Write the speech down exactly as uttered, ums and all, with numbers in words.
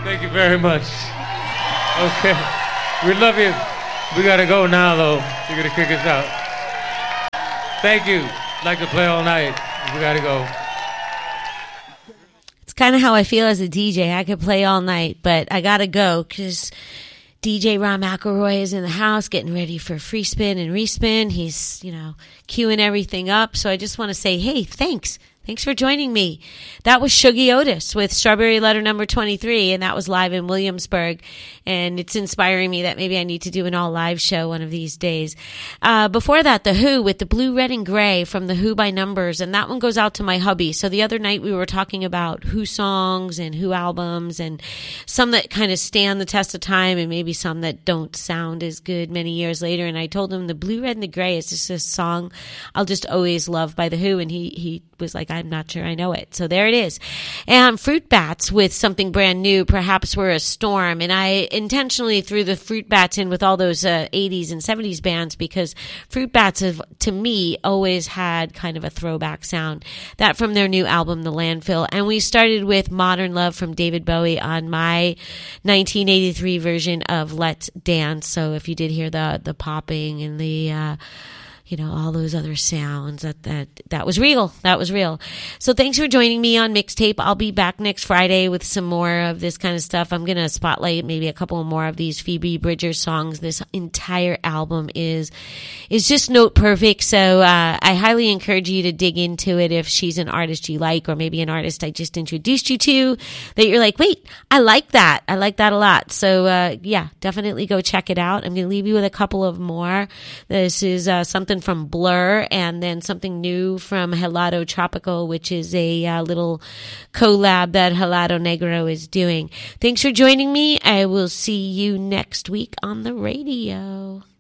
Thank you very much. Okay. We love you. We got to go now, though. You're going to kick us out. Thank you. Like to play all night. We got to go. It's kind of how I feel as a D J. I could play all night, but I got to go because D J Ron McElroy is in the house getting ready for free spin and respin. He's, you know, queuing everything up. So I just want to say, hey, thanks. Thanks for joining me. That was Shuggie Otis with Strawberry Letter Number twenty-three, and that was live in Williamsburg. And it's inspiring me that maybe I need to do an all-live show one of these days. Uh, before that, The Who with the Blue, Red, and Gray from The Who by Numbers, and that one goes out to my hubby. So the other night we were talking about Who songs and Who albums, and some that kind of stand the test of time and maybe some that don't sound as good many years later. And I told him The Blue, Red, and the Gray is just a song I'll just always love by The Who, and he, he was like, I'm not sure I know it. So there it is. And Fruit Bats with something brand new, Perhaps We're a Storm. And I intentionally threw the Fruit Bats in with all those uh, eighties and seventies bands because Fruit Bats have, to me, always had kind of a throwback sound. That from their new album, The Landfill. And we started with Modern Love from David Bowie on my nineteen eighty-three version of Let's Dance. So if you did hear the, the popping and the... Uh, you know, all those other sounds, that, that, that was real. That was real. So thanks for joining me on Mixtape. I'll be back next Friday with some more of this kind of stuff. I'm going to spotlight maybe a couple more of these Phoebe Bridgers songs. This entire album is, is just note perfect. So, uh, I highly encourage you to dig into it if she's an artist you like, or maybe an artist I just introduced you to that you're like, wait, I like that. I like that a lot. So, uh, yeah, definitely go check it out. I'm going to leave you with a couple of more. This is, uh, something from Blur, and then something new from Helado Tropical, which is a uh, little collab that Helado Negro is doing. Thanks for joining me. I will see you next week on the radio.